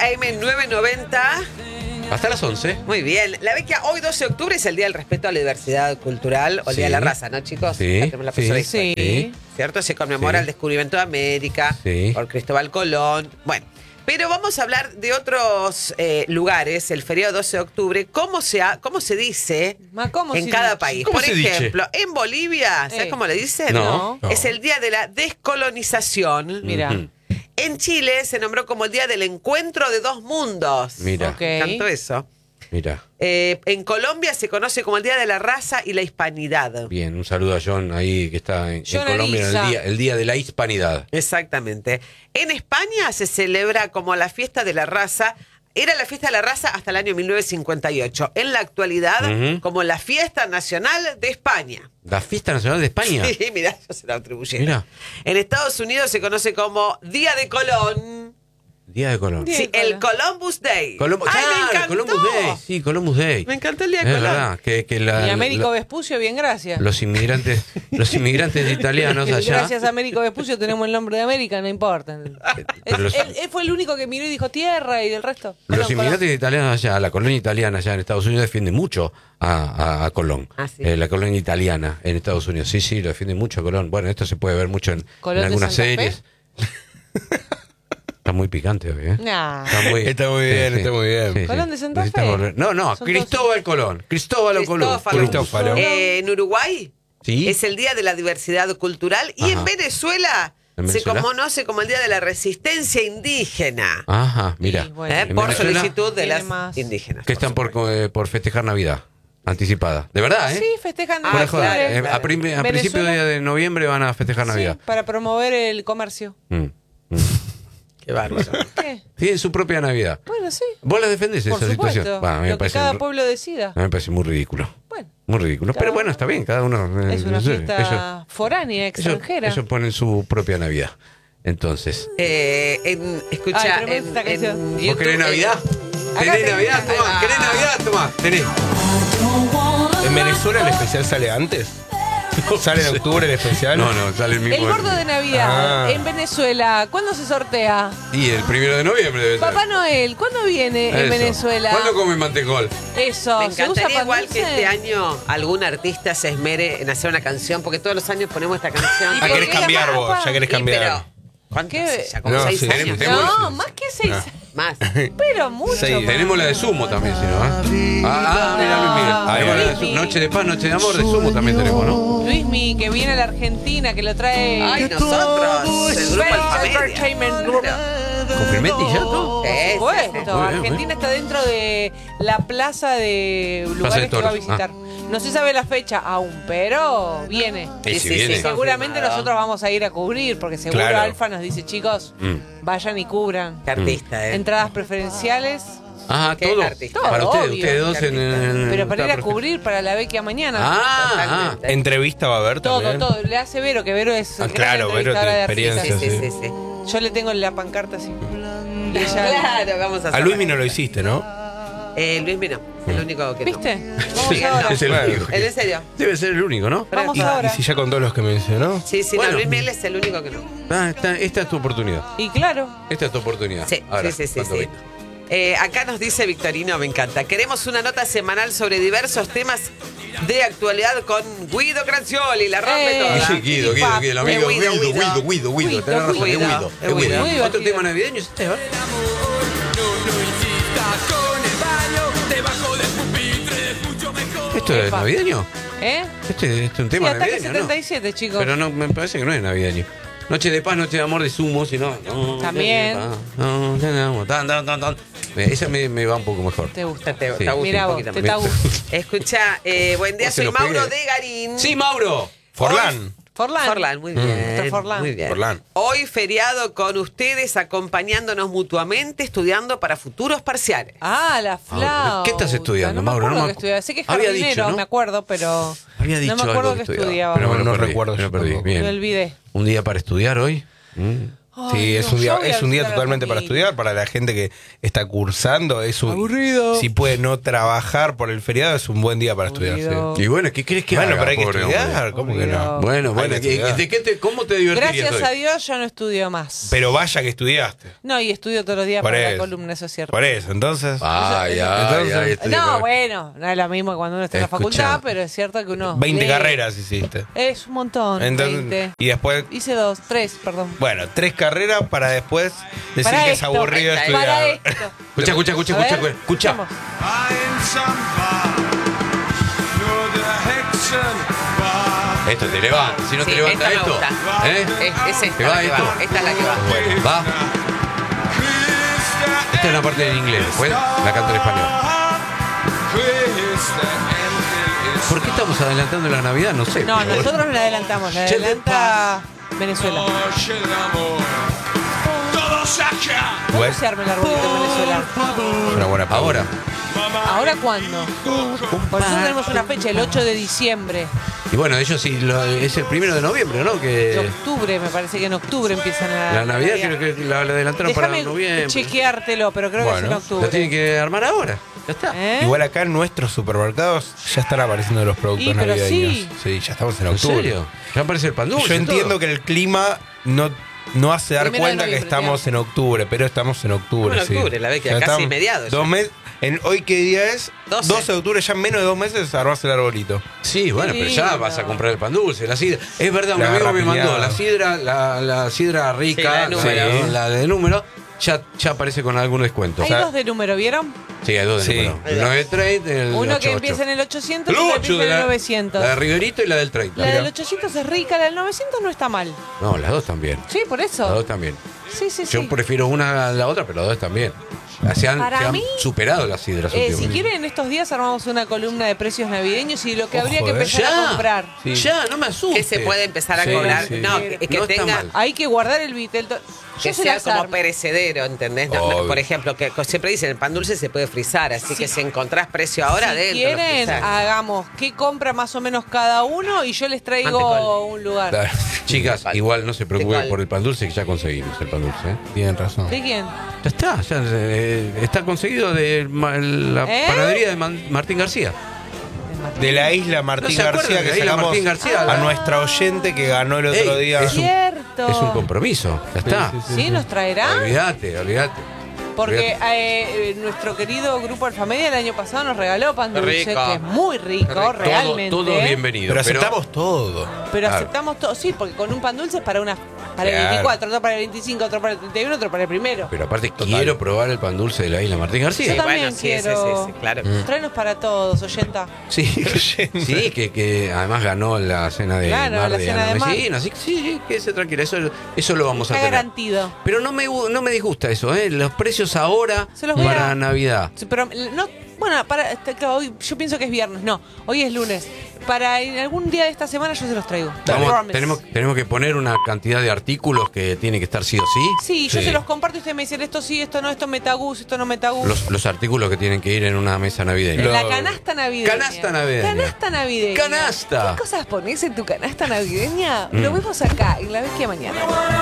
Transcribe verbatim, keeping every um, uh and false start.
A M novecientos noventa. Hasta las once. Muy bien. La Vecchia, hoy doce de octubre es el Día del Respeto a la Diversidad Cultural o el Sí. Día de la Raza, ¿no, chicos? Sí, Ya tenemos la profesora de sí, historia. Sí. ¿Cierto? Se conmemora Sí. el descubrimiento de América Sí. por Cristóbal Colón. Bueno, pero vamos a hablar de otros eh, lugares, el feriado doce de octubre, cómo se, ha- cómo se dice Ma, ¿cómo en se cada dice? país. ¿Cómo Por se dice? ejemplo, en Bolivia, ¿sabes Eh. cómo le dicen? No. No. Es el Día de la Descolonización. Mira. Ujú. En Chile se nombró como el Día del Encuentro de Dos Mundos. Mira. Ok. Me encantó eso. Mira. Eh, en Colombia se conoce como el Día de la Raza y la Hispanidad. Bien, un saludo a John ahí que está en, en John Colombia en Ariza. el día, el día de la hispanidad. Exactamente. En España se celebra como la fiesta de la raza. Era la fiesta de la raza hasta el año mil novecientos cincuenta y ocho. En la actualidad, Ujú. como la fiesta nacional de España. La fiesta nacional de España. Sí, mirá, yo se lo atribuyeron. Mira. En Estados Unidos se conoce como Día de Colón. Día de Colón. Día Sí, de el Colón. Columbus Day. Colombo- ¡Ay, me claro, encantó! Columbus Day. Sí, Columbus Day. Me encantó el Día de Es Colón. verdad, que, que la- Y Américo la- Vespucio, bien, gracias. los inmigrantes, los inmigrantes italianos allá. Gracias a Américo Vespucio tenemos el nombre de América, no importa. Pero Él, los- él- él fue el único que miró y dijo tierra y del resto. Los Colón, inmigrantes italianos allá, la colonia italiana allá en Estados Unidos defiende mucho a, a- a Colón. Ah, sí. Eh, la colonia italiana en Estados Unidos. Sí, sí, lo defiende mucho a Colón. Bueno, esto se puede ver mucho en, ¿Colón en de algunas Santa Fe? series. Está muy picante hoy, ¿eh? Nah. Está muy, Está muy bien, está muy bien. ¿Colón de Santa Necesitamos Fe? ver- No, no, Son Cristóbal Colón. Cristóbal Colón. Cristófalo. Cristófalo. Eh, en Uruguay Sí. es el Día de la Diversidad Cultural. Y Ajá. en Venezuela, ¿En se Venezuela? conoce como el Día de la Resistencia Indígena. Ajá, mira. Sí, bueno. ¿eh? En Por Venezuela, solicitud de tiene las más. indígenas. que están por, eh, por festejar Navidad anticipada. De verdad, ¿eh? Sí, festejan Ah, Fuera de joda. claro, Eh, claro. A, prim- a Venezuela- principios de, de noviembre van a festejar Navidad. Sí, para promover el comercio. Mm, mm. Qué bárbaro. ¿Qué? Tienen su propia Navidad. Bueno, sí. ¿Vos la defendés Por esa supuesto. situación? Bueno, a mí me Lo que parece, cada a pueblo decida. mí me parece muy ridículo. Bueno, Muy ridículo. Cada Pero uno- bueno, está bien, cada uno. eh, es una no sé, fiesta ellos- foránea, ellos, extranjera. ellos ponen su propia Navidad. Entonces. Eh, en- escucha, Ay, tremenda en, esta canción. en ¿Vos YouTube, querés Navidad? eh, ¿Tenés tenés Navidad? Navidad. Tomá. ¿Querés Navidad? Tomá. Tenés. ¿En Venezuela el especial sale antes? ¿Sale en octubre el especial? No, no, sale el mismo. El gordo de Navidad Ah. en Venezuela, ¿cuándo se sortea? Y el primero de noviembre debe ser. Papá Noel, ¿cuándo viene en Eso. Venezuela? ¿Cuándo come mantecol? Eso, Me ¿se usa encantaría pan igual que dulce? este año algún artista se esmere en hacer una canción, porque todos los años ponemos esta canción. ¿Y Ah, por querés qué la cambiar vos, papa? ya querés Y, cambiar. pero, ¿cuántos? ¿Qué? Ya como No, seis sí, años. tenemos- No, más que seis. Ah. Más. Pero mucho. Sí, más. Tenemos la de Sumo también, si no, ¿eh? Ah, ah, mira, No. Luis Miguel. Ahí Tenemos va. la de Sumo. Noche de paz, noche de amor de Sumo también tenemos, ¿no? Luismi, que viene a la Argentina, que lo trae. Ay, nosotros, el grupo Space Alfamedia. Entertainment Group. ¿Confirmete y ya todo? Sí, sí, Por sí. supuesto, Muy bien, Argentina está dentro de la plaza de lugares de que va a toros, visitar. No se sabe la fecha aún, pero viene. Y Sí, si sí, viene. sí. Seguramente Confirmado. nosotros vamos a ir a cubrir, porque seguro Claro. Alfa nos dice, chicos, Mm. vayan y cubran. Qué artista, ¿eh? Entradas preferenciales, Ah, Qué todo. artista. Para Todo, ustedes, obvio. ustedes dos en el. pero para ir a está cubrir para la Vecchia mañana. Ah, ah. Totalmente. ¿Entrevista va a haber todo, también? todo. Le hace Vero, que Vero es Ah, gran claro, Vero entrevistadora tiene de Sí, artistas. experiencia. sí, sí, sí. Yo le tengo la pancarta así. Y ella- Claro, vamos a A hacer. Luismi no lo hiciste, ¿no? Eh, Luis Mino, es el único que no. ¿Viste? Vamos Sí, ahora. es el Bueno. único. que- ¿En serio? Debe ser el único, ¿no? Vamos Y, ahora. y si ya con todos los que mencionó. Sí, sí, Bueno. no, Luis Miguel es el único que no. Ah, esta, esta es tu oportunidad. Y claro, Esta es tu oportunidad. Sí, Ahora, sí, sí, sí. cuando sí. venga. Eh, acá nos dice Victorino, me encanta. Queremos una nota semanal sobre diversos temas de actualidad con Guido Grazioli, la rompe Eh, toda. Sí, Guido, Guido, Guido, el amigo. Guido, Guido, Guido. Guido, Guido, Guido. Guido, Tenés razón, es Guido, Guido. es Es Guido. Guido. Muy ¿Otro divertido. tema navideño es este, ¿verdad? ¿Esto es Epa. navideño? ¿eh? Este, este es un Sí, tema Ataque navideño, setenta y ¿no? siete, chicos. Pero no, me parece que no es navideño. Noche de paz, noche de amor de Sumo, si no. no, También. noche de paz, no, no, no, tan, tan, tan, tan. Esa me, me va un poco mejor. Te gusta. Te, Sí. te gusta Mirá un vos, poquito te más. está gustando. Escucha, eh, buen día, Vos se soy lo Mauro pegué. de Garín. Sí, Mauro. Forlán. Forlán. Forlán, muy bien. Doctor Forlán. Muy bien. Forlán. Hoy feriado con ustedes, acompañándonos mutuamente, estudiando para futuros parciales. Ah, la flauta. ¿Qué estás estudiando, no Mauro? Me No acuerdo me que estudiaba. Sé que es había jardinero, dicho, ¿no? me acuerdo, pero Había dicho no me acuerdo algo que que estudiaba. estudiaba. Pero bueno, No perdí, recuerdo me yo lo perdí. tampoco. Bien. Me olvidé. Un día para estudiar hoy. Mm. Ay, Sí, es no, un día, yo voy a es un día visitar a la totalmente para familia. estudiar, para la gente que está cursando, es un Aburrido. Si puede no trabajar por el feriado, es un buen día para Aburrido. estudiar. Sí. Y bueno, ¿qué crees que Bueno, haga, pero hay que pobre estudiar, hombre? ¿cómo que no? Bueno, bueno, Hay que ¿y- estudiar. ¿de qué te, ¿cómo te divertirías Gracias hoy? a Dios ya no estudio más. Pero vaya que estudiaste. No, y estudio todos los días Por para la eso. columna, eso es cierto. Por eso, entonces. Ay, ay, Entonces- ay, estoy de No, acuerdo. bueno, no es lo mismo que cuando uno está en la Escuchá. facultad, pero es cierto que uno. veinte lee. carreras hiciste. Es un montón. Entonces, veinte. y después, Hice dos, tres, perdón. bueno, tres carreras para después decir Para que es esto, aburrido para estudiar. Para esto. Escucha, escucha, escucha, A ver, escucha, escucha. vamos. Esto te levanta, si no Sí, te levanta esta me esto. gusta. ¿Eh? Es, es esta ¿Te la va que esto? va. Esta es la que va. Bueno, va. Esta es la parte en inglés, después la canto en español. ¿Por qué estamos adelantando la Navidad? No sé. No, pero- nosotros la adelantamos, la Che, adelanta Venezuela. ¿Cuándo Bueno. se arma el arbolito en Venezuela? Una buena pregunta. Ahora, ¿Ahora cuándo? Porque nosotros tenemos una fecha, el ocho de diciembre. y bueno, ellos sí, lo- es el primero de noviembre, ¿no? De Que octubre, me parece que en octubre empiezan la, la Navidad creo que la, la adelantaron para Déjame noviembre. chequeártelo, pero creo que Bueno, es en octubre. La tienen que armar ahora. Ya está. ¿Eh? Igual acá en nuestros supermercados ya están apareciendo los productos Y, pero navideños. sí. Sí, ya estamos en ¿En octubre. serio? Ya aparece el pan dulce. Yo entiendo todo. que el clima no, no hace dar Primero de cuenta que noviembre, estamos en octubre, pero estamos en octubre. Estamos en sí. octubre, la ve que Ya casi estamos- mediados Dos ya. meses. En, ¿Hoy qué día es? doce. doce de octubre, ya en menos de dos meses armás el arbolito. Sí, bueno, Qué pero ya lindo. vas a comprar el pan dulce, la sidra. Es verdad, un La amigo me rapiñada. mandó la sidra, la, la sidra rica, Sí, la de número. sí, la de número, ya, ya aparece con algún descuento. Hay sea- dos de número, ¿vieron? Sí, hay dos de Sí. número. El nueve treinta y el Uno que ochenta y ocho. empieza en el ochocientos y El otro que ocho empieza de en el la, novecientos. la de Riverito y la del treinta. La Mirá. del ochocientos es rica, la del novecientos no está mal. No, las dos también. Sí, por Las eso. dos también. Sí, sí, Yo sí. prefiero una a la otra, pero las dos también. Se han, Para se han mí, superado las sidras Eh, si últimamente. quieren, en estos días armamos una columna de precios navideños y lo que Ojo, habría que eh. empezar Ya, a comprar. Sí. ya, no me asustes. Que se puede empezar a Sí, cobrar. sí. No, que, que No está tenga. mal. Hay que guardar el vitel. to- Que Yo se sea las como armo. perecedero, ¿entendés? No, no, Obvio. por ejemplo, que co- siempre dicen el pan dulce se puede frizar, así Sí. que si encontrás precio ahora, Si dentro. quieren, hagamos qué compra más o menos cada uno y yo les traigo Mantecol. un lugar. Claro. Chicas, Igual. igual no se preocupen Igual. por el pan dulce, que ya conseguimos el pan dulce. ¿eh? Tienen razón. ¿De quién? Ya está, ya eh, está conseguido de ma- la ¿Eh? panadería de Man- Martín García. De Martín. De la isla Martín ¿No se acuerdan García de que la isla sacamos Martín García? a nuestra oyente que ganó el otro Ey, día. es un- Cierto. Es un compromiso, ya está. Sí, sí, ¿Sí nos traerá? Olvídate, olvídate. Porque Olvídate. eh, eh, nuestro querido grupo Alfamedia el año pasado nos regaló pan Qué dulce, rico. que es muy rico, rico. realmente. Todo, todo bienvenido. Pero aceptamos todo. Pero Claro. aceptamos todo, sí, porque con un pan dulce es para una para el Claro. veinticuatro, otro para el veinticinco, otro para el treinta y uno, otro para el primero. Pero aparte quiero probar el pan dulce de la isla Martín García. Yo también bueno, sí, quiero. sí, sí, sí, claro. Tráenos para todos, oyenta. Sí, sí, que, que además ganó la cena de Claro, mar la de cena Ana de mar. Messina, así que sí, sí, quédese tranquila, eso, eso lo vamos a Está tener. garantido. Pero no me, gu- no me disgusta eso, ¿eh? Los precios ahora Se los voy para a- Navidad. Sí, pero no, bueno, para este, claro, hoy yo pienso que es viernes, no, hoy es lunes. Para en algún día de esta semana yo se los traigo. Vamos, Promise. tenemos, tenemos que poner una cantidad de artículos que tiene que estar sí o sí. Sí, yo Sí. se los comparto y ustedes me dicen esto sí, esto no, esto me tagus, esto no me tagus. Los, los artículos que tienen que ir en una mesa navideña. En la Lo- canasta navideña. Canasta navideña. Canasta navideña. Canasta. ¿Qué cosas ponés en tu canasta navideña? Lo vemos acá, en La Bestia Mañana.